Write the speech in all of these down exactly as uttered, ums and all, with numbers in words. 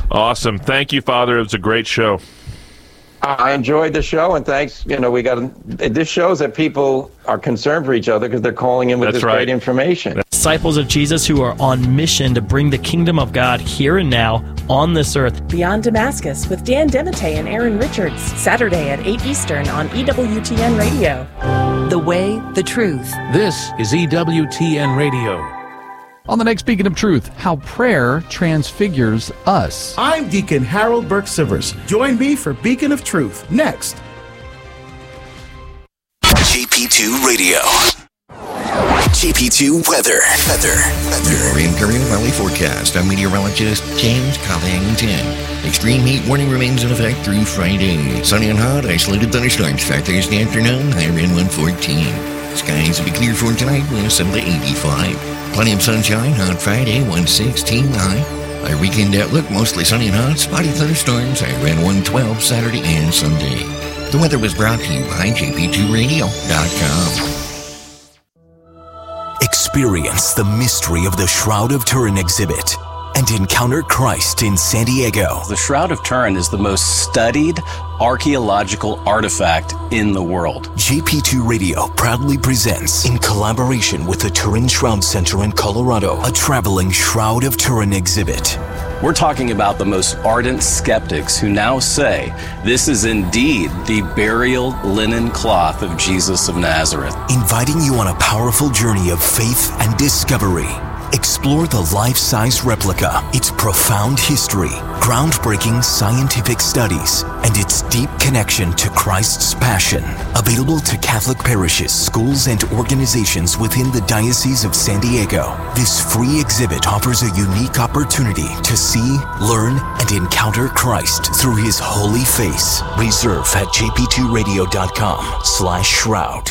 Awesome. Thank you, Father. It was a great show. I enjoyed the show, and thanks. You know, we got this shows that people are concerned for each other because they're calling in with That's this right. great information. Disciples of Jesus who are on mission to bring the kingdom of God here and now on this earth. Beyond Damascus with Dan Demete and Aaron Richards, Saturday at eight Eastern on E W T N Radio. The way, the truth. This is E W T N Radio. On the next Beacon of Truth, how prayer transfigures us. I'm Deacon Harold Burke-Sivers. Join me for Beacon of Truth next. J P two Radio. J P two Weather. Weather. Weather. Your Imperial Valley forecast. I'm meteorologist James Covington. Extreme heat warning remains in effect through Friday. Sunny and hot, isolated thunderstorms start Thursday afternoon, high around one fourteen. Skies will be clear for tonight, winds seven to eighty-five. Plenty of sunshine, hot Friday, one sixteen high. Our weekend outlook, mostly sunny and hot, spotty thunderstorms, high around one twelve Saturday and Sunday. The weather was brought to you by J P two radio dot com. Experience the mystery of the Shroud of Turin exhibit and encounter Christ in San Diego. The Shroud of Turin is the most studied archaeological artifact in the world. J P two Radio proudly presents, in collaboration with the Turin Shroud Center in Colorado, a traveling Shroud of Turin exhibit. We're talking about the most ardent skeptics who now say this is indeed the burial linen cloth of Jesus of Nazareth. Inviting you on a powerful journey of faith and discovery. Explore the life-size replica, its profound history, groundbreaking scientific studies, and its deep connection to Christ's passion. Available to Catholic parishes, schools, and organizations within the Diocese of San Diego. This free exhibit offers a unique opportunity to see, learn, and encounter Christ through his holy face. Reserve at J P two radio dot com slash shroud.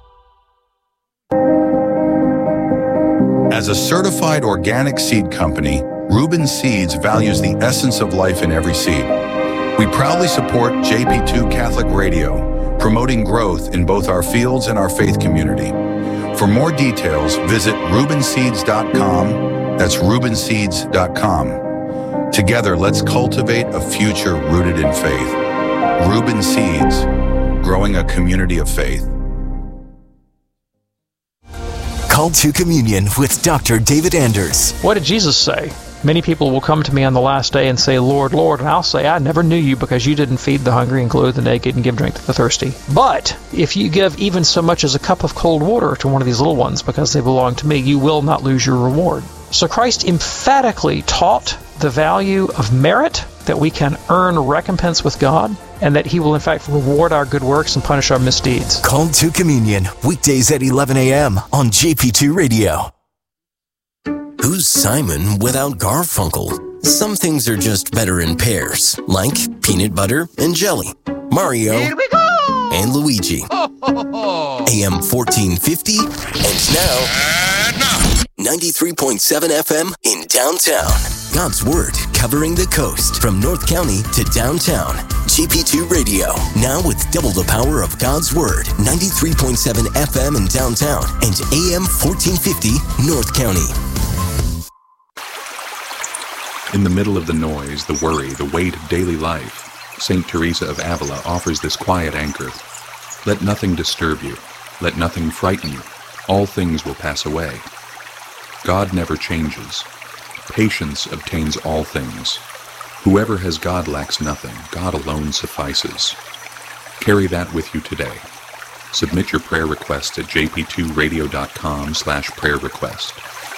As a certified organic seed company, Reuben Seeds values the essence of life in every seed. We proudly support J P two Catholic Radio, promoting growth in both our fields and our faith community. For more details, visit reuben seeds dot com. That's reuben seeds dot com. Together, let's cultivate a future rooted in faith. Reuben Seeds, growing a community of faith. Call to Communion with Doctor David Anders. What did Jesus say? Many people will come to me on the last day and say, Lord, Lord, and I'll say, I never knew you because you didn't feed the hungry and clothe the naked and give drink to the thirsty. But if you give even so much as a cup of cold water to one of these little ones because they belong to me, you will not lose your reward. So Christ emphatically taught the value of merit, that we can earn recompense with God, and that he will in fact reward our good works and punish our misdeeds. Call to Communion, weekdays at eleven a.m. on J P two Radio. Who's Simon without Garfunkel? Some things are just better in pairs, like peanut butter and jelly, Mario Here we go! and Luigi. A M fourteen fifty, and now, and now, ninety-three point seven F M in downtown. God's Word, covering the coast from North County to downtown. J P two Radio, now with double the power of God's Word. ninety-three point seven F M in downtown and A M fourteen fifty North County. In the middle of the noise, the worry, the weight of daily life, Saint Teresa of Avila offers this quiet anchor. Let nothing disturb you. Let nothing frighten you. All things will pass away. God never changes. Patience obtains all things. Whoever has God lacks nothing. God alone suffices. Carry that with you today. Submit your prayer request at J P two radio dot com slash prayer request.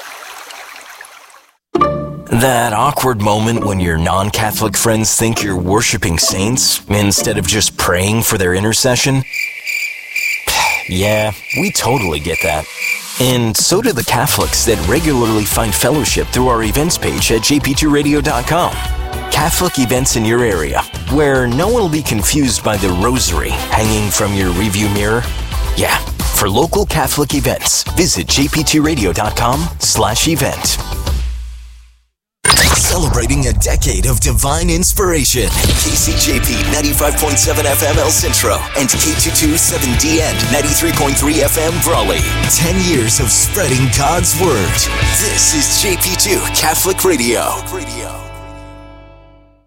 That awkward moment when your non-Catholic friends think you're worshiping saints instead of just praying for their intercession? Yeah, we totally get that. And so do the Catholics that regularly find fellowship through our events page at J P two radio dot com. Catholic events in your area, where no one will be confused by the rosary hanging from your review mirror. Yeah, for local Catholic events, visit J P two radio dot com slash event. Celebrating a decade of divine inspiration. K C J P ninety-five point seven F M El Centro and K two twenty-seven D N ninety-three point three F M Brawley. Ten years of spreading God's Word. This is J P two Catholic Radio.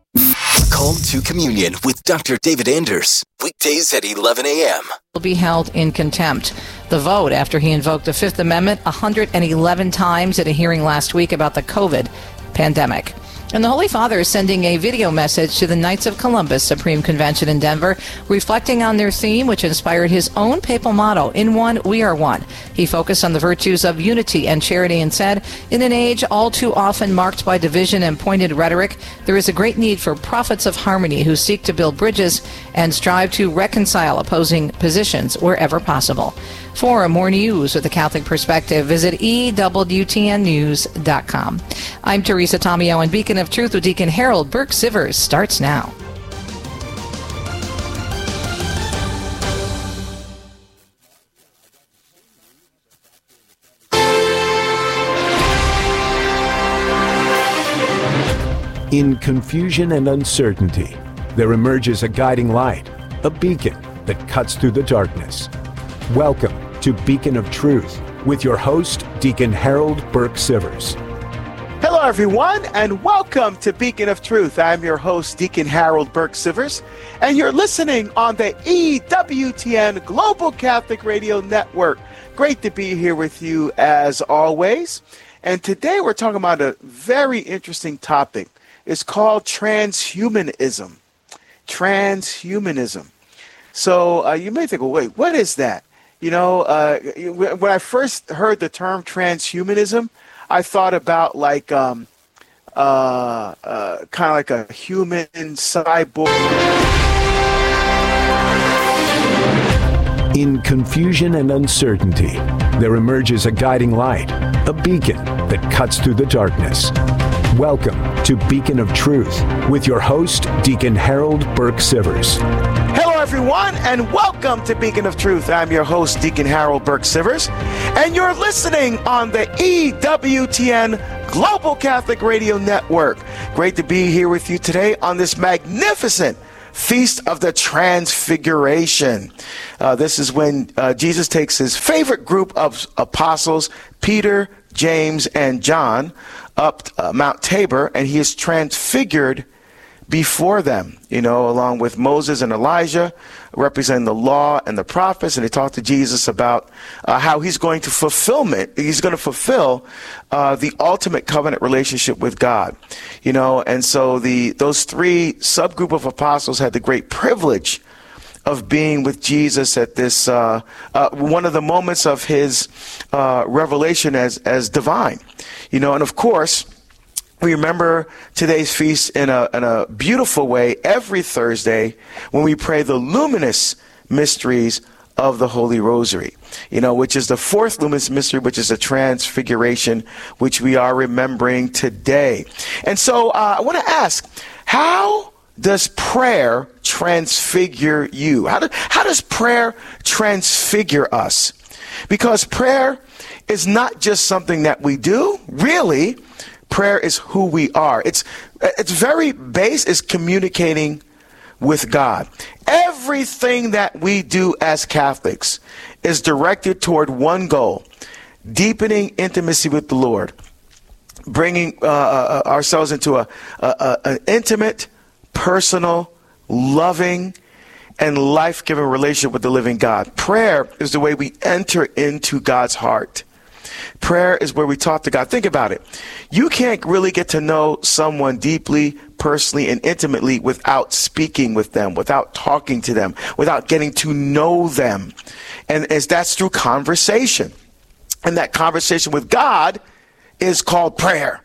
Call to Communion with Doctor David Anders. Weekdays at eleven a.m. Will be held in contempt. The vote after he invoked the Fifth Amendment one hundred eleven times at a hearing last week about the COVID pandemic. And the Holy Father is sending a video message to the Knights of Columbus Supreme Convention in Denver, reflecting on their theme, which inspired his own papal motto, "In one, we are one." He focused on the virtues of unity and charity and said, "In an age all too often marked by division and pointed rhetoric, there is a great need for prophets of harmony who seek to build bridges and strive to reconcile opposing positions wherever possible." For more news with a Catholic perspective, visit E W T N news dot com. I'm Teresa Tomeo, and Beacon of Truth with Deacon Harold Burke Sivers starts now. In confusion and uncertainty, there emerges a guiding light, a beacon that cuts through the darkness. Welcome to Beacon of Truth with your host, Deacon Harold Burke Sivers. Hello, everyone, and welcome to Beacon of Truth. I'm your host, Deacon Harold Burke Sivers, and you're listening on the E W T N Global Catholic Radio Network. Great to be here with you as always. And today we're talking about a very interesting topic. It's called transhumanism. Transhumanism. So uh, you may think, well, wait, what is that? You know, uh, when I first heard the term transhumanism, I thought about like um, uh, uh, kind of like a human cyborg. In confusion and uncertainty, there emerges a guiding light, a beacon that cuts through the darkness. Welcome to Beacon of Truth with your host, Deacon Harold Burke Sivers. Hello, everyone, and welcome to Beacon of Truth. I'm your host, Deacon Harold Burke Sivers, and you're listening on the E W T N Global Catholic Radio Network. Great to be here with you today on this magnificent Feast of the Transfiguration. Uh, this is when uh, Jesus takes his favorite group of apostles, Peter, James, and John, up uh, Mount Tabor, and he is transfigured before them, you know, along with Moses and Elijah, representing the law and the prophets. And they talk to Jesus about uh, how he's going to fulfillment. He's going to fulfill uh, the ultimate covenant relationship with God, you know. And so the those three subgroup of apostles had the great privilege of being with Jesus at this uh, uh, one of the moments of his uh, revelation as as divine, you know. And of course, we remember today's feast in a, in a beautiful way every Thursday when we pray the luminous mysteries of the Holy Rosary, you know, which is the fourth luminous mystery, which is the Transfiguration, which we are remembering today. And so uh, I want to ask, how does prayer transfigure you? How, do, how does prayer transfigure us? Because prayer is not just something that we do, really. Prayer is who we are. It's it's very base is communicating with God. Everything that we do as Catholics is directed toward one goal: deepening intimacy with the Lord, bringing uh, uh, ourselves into a, a, a an intimate, personal, loving, and life-giving relationship with the living God. Prayer is the way we enter into God's heart. Prayer is where we talk to God. Think about it. You can't really get to know someone deeply, personally, and intimately without speaking with them, without talking to them, without getting to know them. And as that's through conversation. And that conversation with God is called prayer.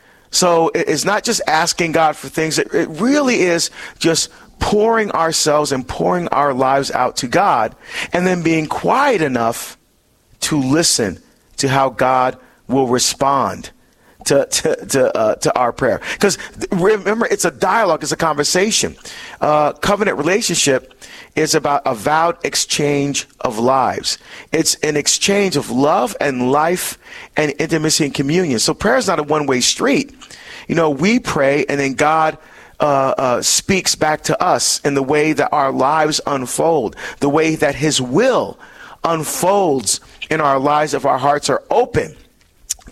So it's not just asking God for things. It really is just pouring ourselves and pouring our lives out to God, and then being quiet enough to listen to how God will respond to to to, uh, to our prayer. Because remember, it's a dialogue, it's a conversation. Uh, covenant relationship is about a vowed exchange of lives. It's an exchange of love and life and intimacy and communion. So prayer is not a one-way street. You know, we pray and then God uh, uh, speaks back to us in the way that our lives unfold, the way that his will unfolds in our lives if our hearts are open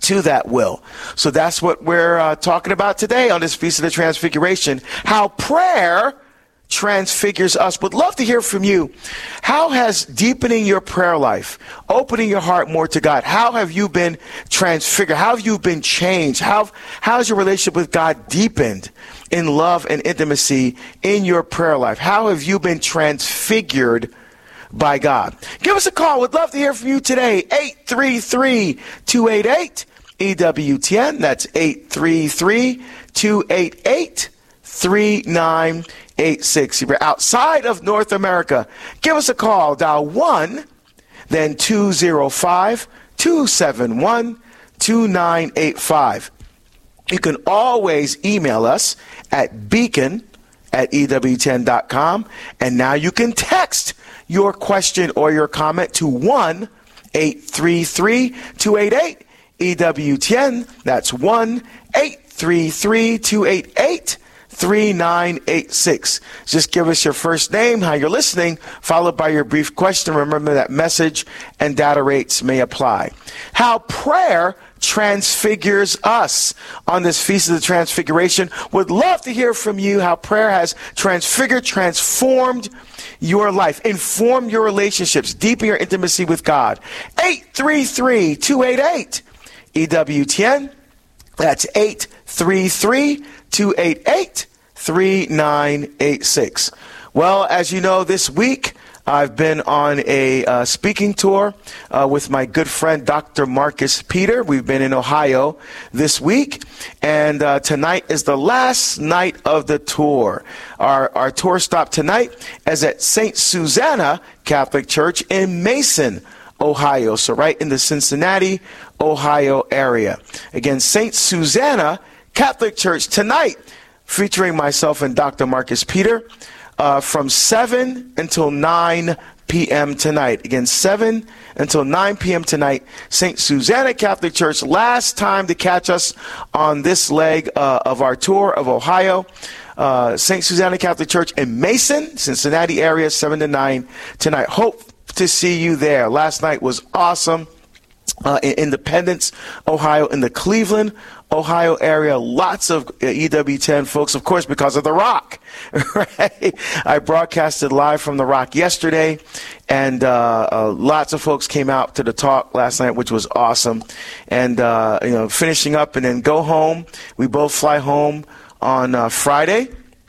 to that will. So that's what we're uh, talking about today on this Feast of the Transfiguration, how prayer transfigures us. Would love to hear from you. How has deepening your prayer life, opening your heart more to God, how have you been transfigured? How have you been changed? How, how has your relationship with God deepened in love and intimacy in your prayer life? How have you been transfigured by God? Give us a call. Would love to hear from you today. eight three three, two eight eight, E W T N. That's eight three three, two eight eight, three nine eight six. If you're outside of North America, give us a call. Dial one, then two zero five, two seven one, two nine eight five. You can always email us at beacon at E W T N dot com. And now you can text your question or your comment to one eight three three, two eight eight, E W T N. That's one eight three three, two eight eight, three nine eight six. Just give us your first name, how you're listening, followed by your brief question. Remember that message and data rates may apply. How prayer transfigures us on this Feast of the Transfiguration. Would love to hear from you how prayer has transfigured, transformed your life, informed your relationships, deepen your intimacy with God. eight three three, two eight eight, E W T N. That's eight three three, two eight eight, three nine eight six. Well, as you know, this week I've been on a uh, speaking tour uh, with my good friend, Doctor Marcus Peter. We've been in Ohio this week, and uh, tonight is the last night of the tour. Our, our tour stop tonight is at Saint Susanna Catholic Church in Mason, Ohio. So right in the Cincinnati, Ohio area. Again, Saint Susanna Catholic Church tonight, featuring myself and Doctor Marcus Peter. Uh, from seven until nine p.m. tonight. Again, seven until nine p.m. tonight, Saint Susanna Catholic Church. Last time to catch us on this leg uh, of our tour of Ohio. Uh, Saint Susanna Catholic Church in Mason, Cincinnati area, seven to nine tonight. Hope to see you there. Last night was awesome. Uh, in Independence, Ohio, in the Cleveland, Ohio area. Lots of E W T N folks, of course, because of The Rock. Right? I broadcasted live from The Rock yesterday, and uh, uh, lots of folks came out to the talk last night, which was awesome. And, uh, you know, finishing up and then go home. We both fly home on uh, Friday.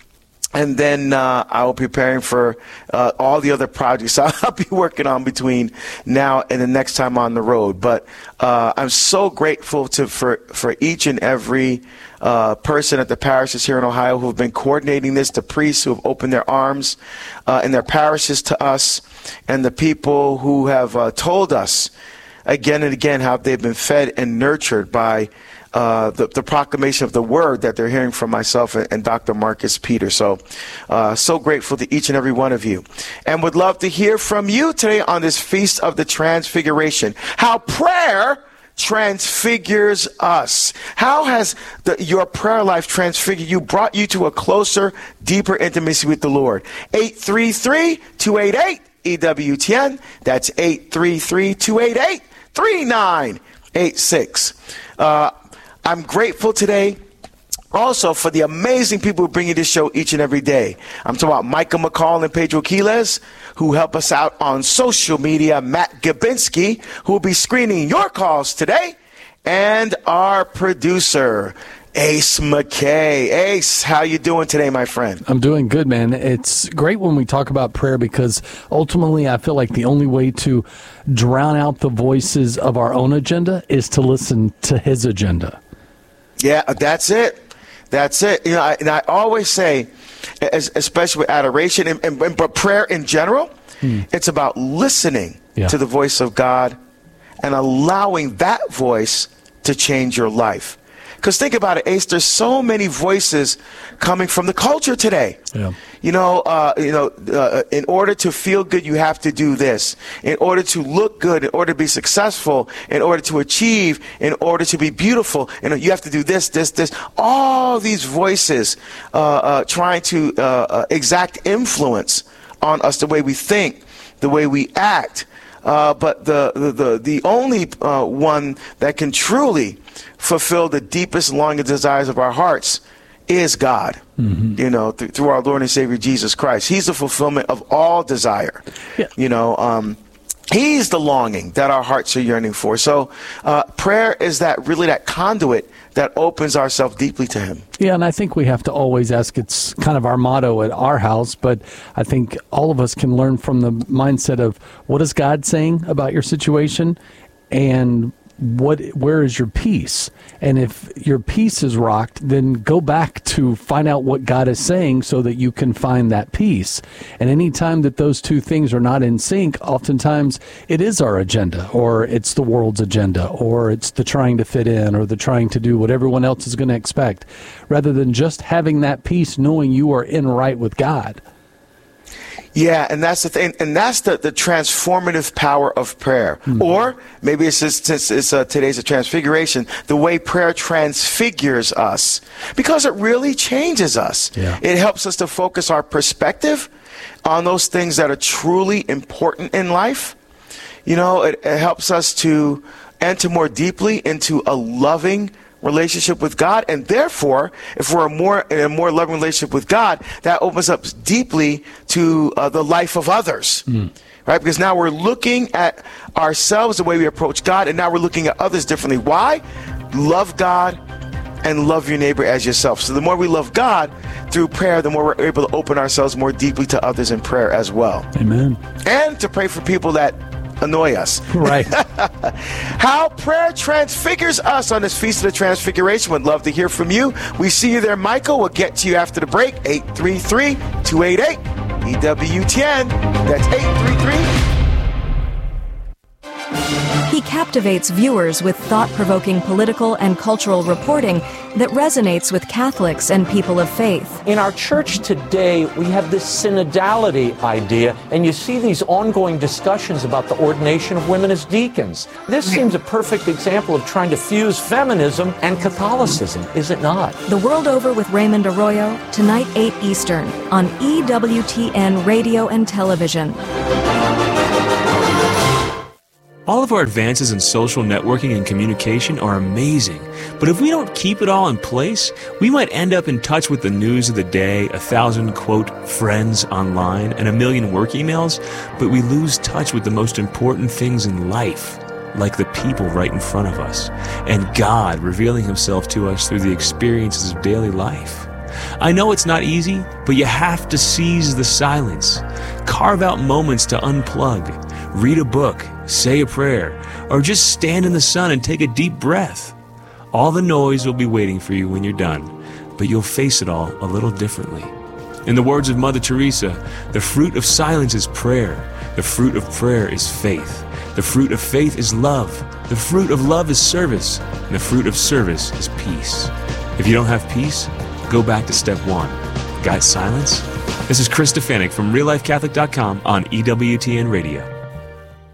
And then uh, I will be preparing for uh, all the other projects I'll be working on between now and the next time on the road. But uh, I'm so grateful to for, for each and every uh, person at the parishes here in Ohio who have been coordinating this, the priests who have opened their arms uh, in their parishes to us, and the people who have uh, told us again and again how they've been fed and nurtured by Uh, the, the proclamation of the word that they're hearing from myself and, and Doctor Marcus Peter. So, uh, so grateful to each and every one of you. And would love to hear from you today on this Feast of the Transfiguration. How prayer transfigures us. How has the, your prayer life transfigured you, brought you to a closer, deeper intimacy with the Lord? eight three three, two eight eight, E W T N. That's eight three three, two eight eight, three nine eight six. Uh, I'm grateful today also for the amazing people who bring you this show each and every day. I'm talking about Michael McCall and Pedro Quiles, who help us out on social media, Matt Gabinski, who will be screening your calls today, and our producer, Ace McKay. Ace, how you doing today, my friend? I'm doing good, man. It's great when we talk about prayer because ultimately I feel like the only way to drown out the voices of our own agenda is to listen to his agenda. Yeah, that's it. That's it. You know, I, and I always say, as, especially with adoration and, and, and but prayer in general, hmm. it's about listening yeah. to the voice of God and allowing that voice to change your life. Because think about it, Ace, there's so many voices coming from the culture today. Yeah. You know, uh, you know, uh, in order to feel good, you have to do this. In order to look good, in order to be successful, in order to achieve, in order to be beautiful, you know, you have to do this, this, this. All these voices uh, uh, trying to uh, uh, exact influence on us, the way we think, the way we act. Uh, but the, the, the, the only uh, one that can truly fulfill the deepest longing desires of our hearts is God, mm-hmm. you know, th- through our Lord and Savior Jesus Christ. He's the fulfillment of all desire. Yeah. You know, um, He's the longing that our hearts are yearning for. So uh, prayer is that really that conduit that opens ourselves deeply to Him. Yeah, and I think we have to always ask. It's kind of our motto at our house, but I think all of us can learn from the mindset of what is God saying about your situation, and what where is your peace? And if your peace is rocked, then go back to find out what God is saying so that you can find that peace. And any time that those two things are not in sync, oftentimes it is our agenda, or it's the world's agenda, or it's the trying to fit in, or the trying to do what everyone else is going to expect, rather than just having that peace knowing you are in right with God. Yeah, and that's the thing, and that's the, the transformative power of prayer. Mm-hmm. Or maybe it's just, since it's uh, today's a transfiguration, the way prayer transfigures us, because it really changes us. Yeah. It helps us to focus our perspective on those things that are truly important in life. You know, it, it helps us to enter more deeply into a loving relationship with God, and therefore, if we're a more in a more loving relationship with God, that opens up deeply to uh, the life of others, mm. right? Because now we're looking at ourselves the way we approach God, and now we're looking at others differently. Why? Love God and love your neighbor as yourself. So the more we love God through prayer, the more we're able to open ourselves more deeply to others in prayer as well. Amen. And to pray for people that annoy us. Right. How prayer transfigures us on this Feast of the Transfiguration. Would love to hear from you. We see you there, Michael. We'll get to you after the break. eight three three, two eight eight, E W T N. That's eight three three. He captivates viewers with thought-provoking political and cultural reporting that resonates with Catholics and people of faith. In our church today, we have this synodality idea, and you see these ongoing discussions about the ordination of women as deacons. This seems a perfect example of trying to fuse feminism and Catholicism, is it not? The World Over with Raymond Arroyo, tonight eight Eastern, on E W T N Radio and Television. All of our advances in social networking and communication are amazing, but if we don't keep it all in place, we might end up in touch with the news of the day, a thousand, quote, friends online, and a million work emails, but we lose touch with the most important things in life, like the people right in front of us, and God revealing Himself to us through the experiences of daily life. I know it's not easy, but you have to seize the silence. Carve out moments to unplug. Read a book, say a prayer, or just stand in the sun and take a deep breath. All the noise will be waiting for you when you're done, but you'll face it all a little differently. In the words of Mother Teresa, the fruit of silence is prayer. The fruit of prayer is faith. The fruit of faith is love. The fruit of love is service. And the fruit of service is peace. If you don't have peace, go back to step one. Got silence? This is Chris Stefanik from real life catholic dot com on E W T N Radio.